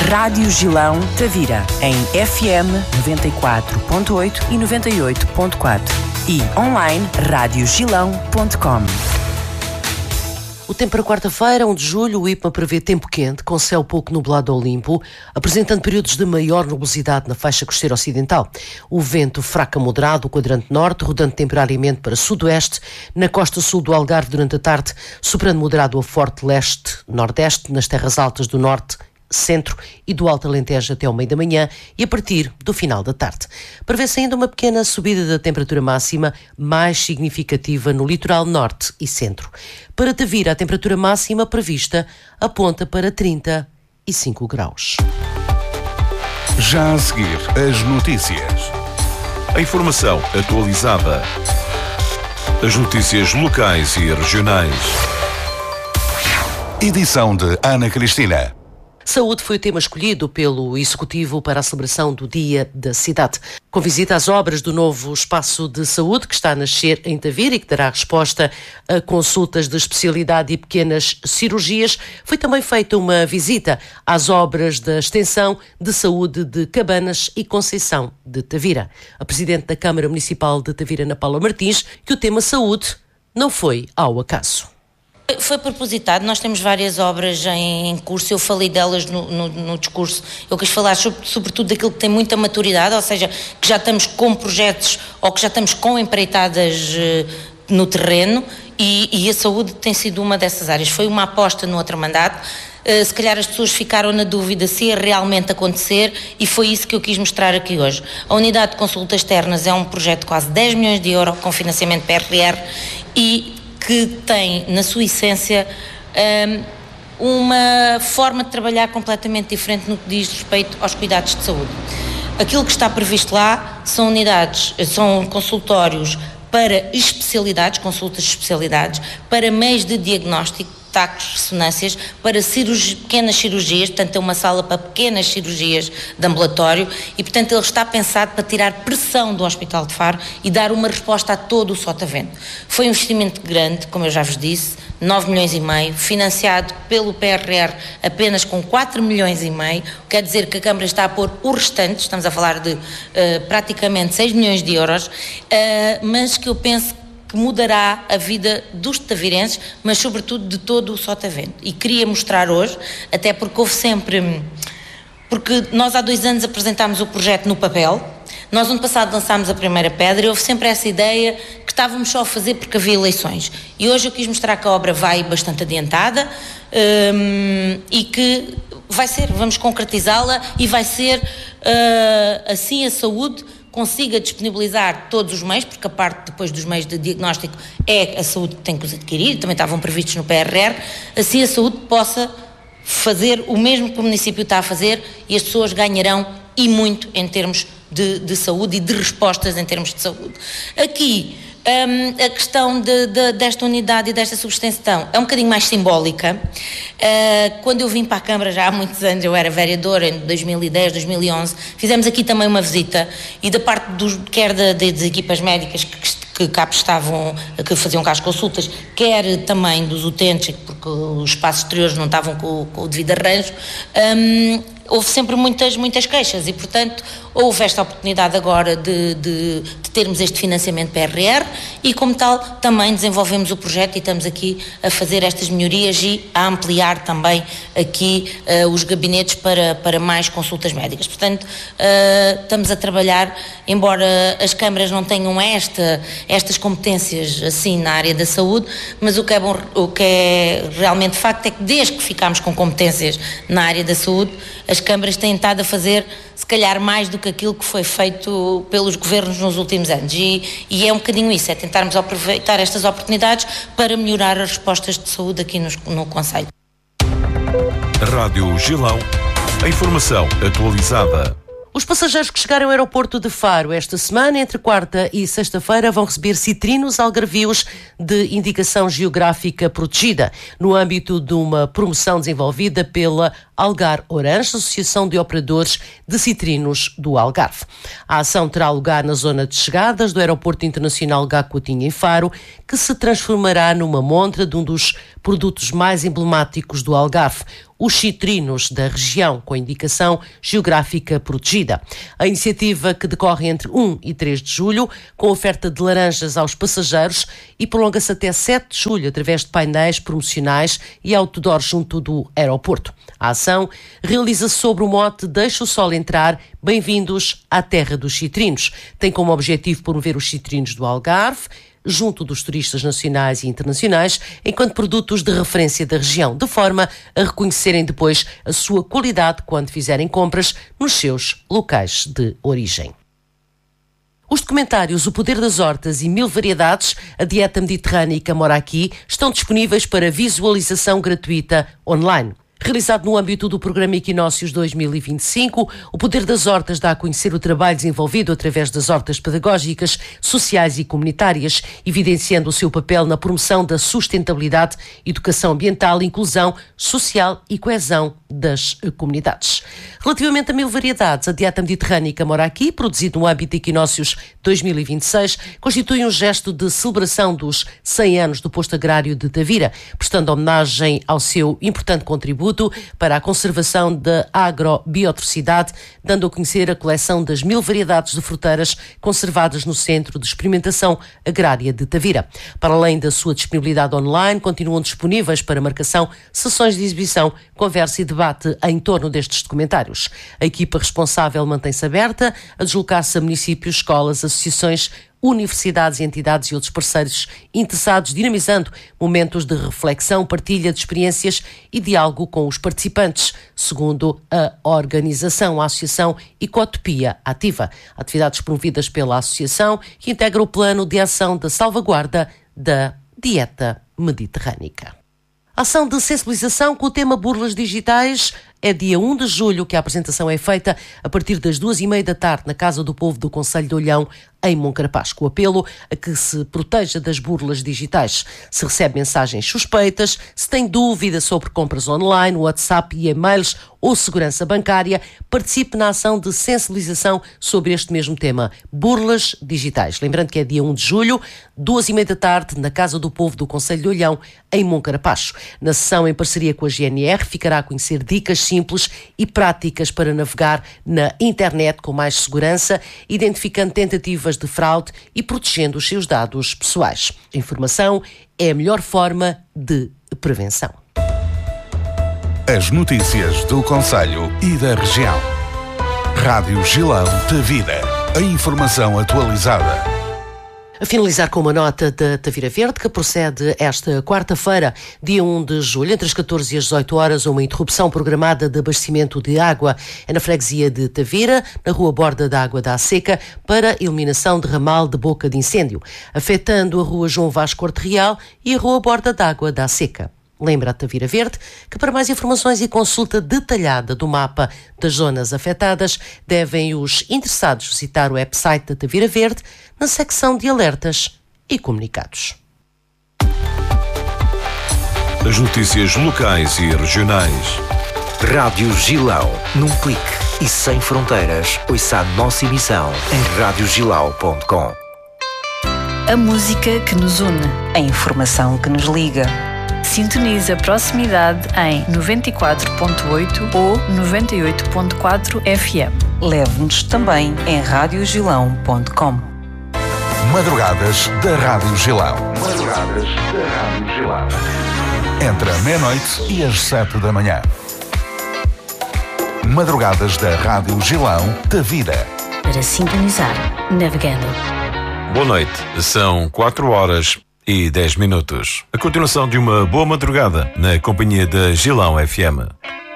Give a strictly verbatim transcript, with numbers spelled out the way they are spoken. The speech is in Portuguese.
Rádio Gilão Tavira, em F M noventa e quatro ponto oito e noventa e oito ponto quatro e online rádio gilão ponto com. O tempo para quarta-feira, um de julho, o I P M A prevê tempo quente, com céu pouco nublado ao limpo, apresentando períodos de maior nubosidade na faixa costeira ocidental. O vento fraco a moderado, o quadrante norte, rodando temporariamente para sudoeste, na costa sul do Algarve durante a tarde, soprando moderado a forte leste-nordeste, nas terras altas do norte, centro e do Alto Alentejo até ao meio da manhã e a partir do final da tarde. Prevê-se ainda uma pequena subida da temperatura máxima, mais significativa no litoral norte e centro. Para Tavira, a temperatura máxima prevista aponta para trinta e cinco graus. Já a seguir, as notícias. A informação atualizada. As notícias locais e regionais. Edição de Ana Cristina. Saúde foi o tema escolhido pelo Executivo para a celebração do Dia da Cidade. Com visita às obras do novo espaço de saúde que está a nascer em Tavira e que dará resposta a consultas de especialidade e pequenas cirurgias, foi também feita uma visita às obras da extensão de saúde de Cabanas e Conceição de Tavira. A Presidente da Câmara Municipal de Tavira, Ana Paula Martins, que o tema saúde não foi ao acaso. Foi propositado, nós temos várias obras em curso, eu falei delas no, no, no discurso, eu quis falar sobre, sobretudo daquilo que tem muita maturidade, ou seja, que já estamos com projetos ou que já estamos com empreitadas uh, no terreno e, e a saúde tem sido uma dessas áreas. Foi uma aposta no outro mandato, uh, se calhar as pessoas ficaram na dúvida se ia realmente acontecer e foi isso que eu quis mostrar aqui hoje. A unidade de consultas externas é um projeto de quase dez milhões de euros com financiamento P R R e que tem, na sua essência, uma forma de trabalhar completamente diferente no que diz respeito aos cuidados de saúde. Aquilo que está previsto lá são unidades, são consultórios para especialidades, consultas de especialidades, para meios de diagnóstico, tacos, ressonâncias, para cirurgi- pequenas cirurgias, portanto é uma sala para pequenas cirurgias de ambulatório e, portanto, ele está pensado para tirar pressão do Hospital de Faro e dar uma resposta a todo o Sotavento. Foi um investimento grande, como eu já vos disse, nove milhões e meio, financiado pelo P R R apenas com quatro milhões e meio, quer dizer que a Câmara está a pôr o restante, estamos a falar de uh, praticamente seis milhões de euros, uh, mas que eu penso que mudará a vida dos tavirenses, mas sobretudo de todo o Sotavento. E queria mostrar hoje, até porque houve sempre... Porque nós há dois anos apresentámos o projeto no papel, nós ano passado lançámos a primeira pedra e houve sempre essa ideia que estávamos só a fazer porque havia eleições. E hoje eu quis mostrar que a obra vai bastante adiantada hum, e que vai ser, vamos concretizá-la e vai ser uh, assim a saúde consiga disponibilizar todos os meios, porque a parte depois dos meios de diagnóstico é a saúde que tem que os adquirir, também estavam previstos no P R R, assim a saúde possa fazer o mesmo que o município está a fazer e as pessoas ganharão e muito em termos de, de saúde e de respostas em termos de saúde. Aqui, um, a questão de, de, desta unidade e desta subextensão é um bocadinho mais simbólica. Uh, quando eu vim para a Câmara já há muitos anos, eu era vereadora em dois mil e dez, dois mil e onze, fizemos aqui também uma visita e da parte dos, quer de, de, de equipas médicas que, que cá estavam, que faziam cá as consultas, quer também dos utentes, porque os espaços exteriores não estavam com, com o devido arranjo, um, houve sempre muitas, muitas queixas e, portanto, houve esta oportunidade agora de, de, de termos este financiamento P R R e, como tal, também desenvolvemos o projeto e estamos aqui a fazer estas melhorias e a ampliar também aqui uh, os gabinetes para, para mais consultas médicas. Portanto, uh, estamos a trabalhar, embora as câmaras não tenham esta, estas competências assim na área da saúde, mas o que é bom, o que é realmente facto é que desde que ficámos com competências na área da saúde, as câmaras têm estado a fazer, se calhar, mais do que aquilo que foi feito pelos governos nos últimos anos. E, e é um bocadinho isso, é tentarmos aproveitar estas oportunidades para melhorar as respostas de saúde aqui no, no concelho. Rádio Gilão, a informação atualizada. Os passageiros que chegaram ao aeroporto de Faro esta semana, entre quarta e sexta-feira, vão receber citrinos algarvios de indicação geográfica protegida, no âmbito de uma promoção desenvolvida pela Algar Orange, Associação de Operadores de Citrinos do Algarve. A ação terá lugar na zona de chegadas do Aeroporto Internacional Gá Coutinho em Faro, que se transformará numa montra de um dos produtos mais emblemáticos do Algarve, os citrinos da região, com indicação geográfica protegida. A iniciativa, que decorre entre um e três de julho, com oferta de laranjas aos passageiros, e prolonga-se até sete de julho através de painéis promocionais e outdoor junto do aeroporto. A ação realiza-se sob o mote Deixa o Sol Entrar, bem-vindos à terra dos citrinos. Tem como objetivo promover os citrinos do Algarve junto dos turistas nacionais e internacionais, enquanto produtos de referência da região, de forma a reconhecerem depois a sua qualidade quando fizerem compras nos seus locais de origem. Os documentários O Poder das Hortas e Mil Variedades, a dieta mediterrânica mora aqui, estão disponíveis para visualização gratuita online. Realizado no âmbito do programa Equinócios dois mil e vinte e cinco, o Poder das Hortas dá a conhecer o trabalho desenvolvido através das hortas pedagógicas, sociais e comunitárias, evidenciando o seu papel na promoção da sustentabilidade, educação ambiental, inclusão social e coesão das comunidades. Relativamente a Mil Variedades, a dieta mediterrânica mora aqui, produzido no âmbito de Equinócios dois mil e vinte e seis, constitui um gesto de celebração dos cem anos do posto agrário de Tavira, prestando homenagem ao seu importante contributo para a conservação da agrobiodiversidade, dando a conhecer a coleção das mil variedades de fruteiras conservadas no Centro de Experimentação Agrária de Tavira. Para além da sua disponibilidade online, continuam disponíveis para marcação sessões de exibição, conversa e debate em torno destes documentários. A equipa responsável mantém-se aberta a deslocar-se a municípios, escolas, associações, universidades, entidades e outros parceiros interessados, dinamizando momentos de reflexão, partilha de experiências e diálogo com os participantes, segundo a organização, a Associação Ecotopia Ativa. Atividades promovidas pela Associação, que integra o Plano de Ação de Salvaguarda da Dieta Mediterrânica. Ação de sensibilização com o tema burlas digitais. É dia um de julho que a apresentação é feita a partir das duas e meia da tarde na Casa do Povo do Concelho de Olhão, em Moncarapaz. O apelo a que se proteja das burlas digitais. Se recebe mensagens suspeitas, se tem dúvida sobre compras online, WhatsApp e e-mails ou segurança bancária, participe na ação de sensibilização sobre este mesmo tema, burlas digitais. Lembrando que é dia um de julho, duas e meia da tarde, na Casa do Povo do Concelho de Olhão, em Moncarapaz. Na sessão, em parceria com a G N R, ficará a conhecer dicas simples e práticas para navegar na internet com mais segurança, identificando tentativas de fraude e protegendo os seus dados pessoais. A informação é a melhor forma de prevenção. As notícias do Concelho e da região. Rádio Gilão Tavira. A informação atualizada. A finalizar com uma nota da Tavira Verde, que procede esta quarta-feira, dia um de julho, entre as catorze e as dezoito horas, uma interrupção programada de abastecimento de água. É na freguesia de Tavira, na rua Borda da Água da Seca, para eliminação de ramal de boca de incêndio, afetando a rua João Vasco Corte Real e a rua Borda da Água da Seca. Lembra a Tavira Verde que, para mais informações e consulta detalhada do mapa das zonas afetadas, devem os interessados visitar o website da Tavira Verde na secção de alertas e comunicados. As notícias locais e regionais. Rádio Gilão, num clique e sem fronteiras. Ouça a nossa emissão em rádio gilau ponto com. A música que nos une, a informação que nos liga. Sintonize a proximidade em noventa e quatro ponto oito ou noventa e oito ponto quatro F M. Leve-nos também em rádio gilão ponto com. Madrugadas da Rádio Gilão. Madrugadas da Rádio Gilão. Entre a meia-noite e as sete da manhã. Madrugadas da Rádio Gilão Tavira. Para sintonizar, navegando. Boa noite, são quatro horas e dez minutos. A continuação de uma boa madrugada na companhia da Gilão F M.